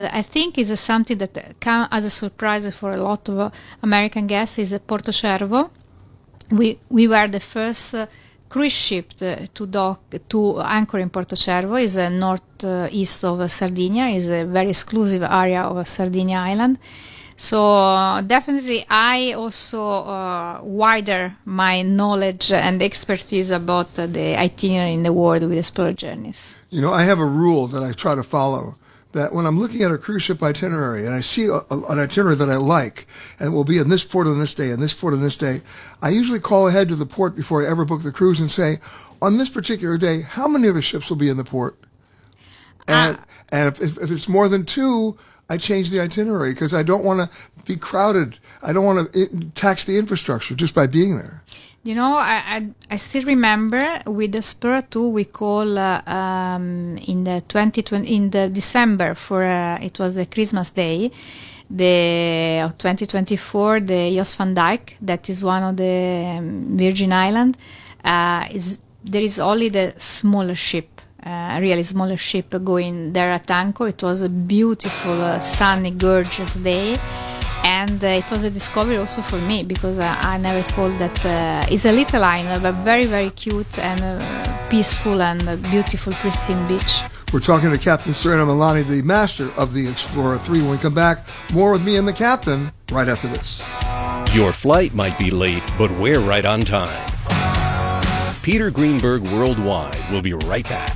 I think is something that comes as a surprise for a lot of American guests is Porto Cervo. We were the first cruise ship to anchor in Porto Cervo. Is northeast of Sardinia. Is a very exclusive area of Sardinia Island. So definitely I also wider my knowledge and expertise about the itinerary in the world with Explorer Journeys. You know, I have a rule that I try to follow, that when I'm looking at a cruise ship itinerary and I see an itinerary that I like and will be in this port on this day and this port on this day, I usually call ahead to the port before I ever book the cruise and say, on this particular day, how many other ships will be in the port? And if it's more than 2, I change the itinerary because I don't want to be crowded. I don't want to tax the infrastructure just by being there. You know, I still remember with the Explorer 2 we call in the December for it was the Christmas Day, of 2024, the Jos van Dijk, that is one of the Virgin Islands. There is only the smaller ship, really smaller ship going there at anchor. It was a beautiful, sunny, gorgeous day. And it was a discovery also for me because I never called that. It's a little island, but very, very cute and peaceful and beautiful, pristine beach. We're talking to Captain Serena Milani, the master of the Explorer 3. When we come back, more with me and the captain right after this. Your flight might be late, but we're right on time. Peter Greenberg Worldwide will be right back.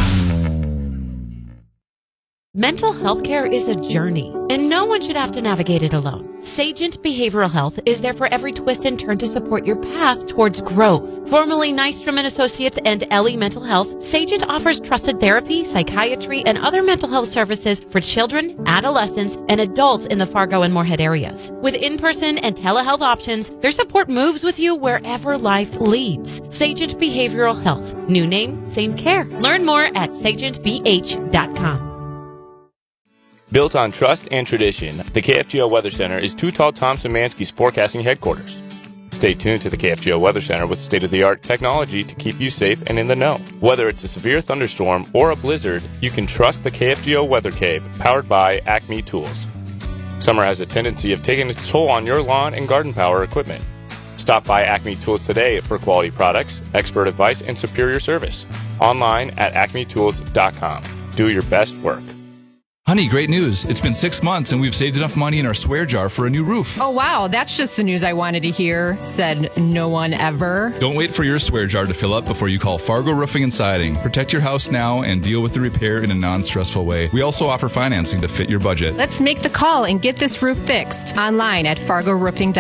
Mental health care is a journey, and no one should have to navigate it alone. Sagent Behavioral Health is there for every twist and turn to support your path towards growth. Formerly Nystrom & Associates and Ellie Mental Health, Sagent offers trusted therapy, psychiatry, and other mental health services for children, adolescents, and adults in the Fargo and Moorhead areas. With in-person and telehealth options, their support moves with you wherever life leads. Sagent Behavioral Health. New name, same care. Learn more at sagentbh.com. Built on trust and tradition, the KFGO Weather Center is Too Tall Tom Szymanski's forecasting headquarters. Stay tuned to the KFGO Weather Center with state-of-the-art technology to keep you safe and in the know. Whether it's a severe thunderstorm or a blizzard, you can trust the KFGO Weather Cave, powered by Acme Tools. Summer has a tendency of taking its toll on your lawn and garden power equipment. Stop by Acme Tools today for quality products, expert advice, and superior service. Online at acmetools.com. Do your best work. Honey, great news. It's been 6 months and we've saved enough money in our swear jar for a new roof. Oh, wow. That's just the news I wanted to hear, said no one ever. Don't wait for your swear jar to fill up before you call Fargo Roofing and Siding. Protect your house now and deal with the repair in a non-stressful way. We also offer financing to fit your budget. Let's make the call and get this roof fixed online at fargoroofing.com.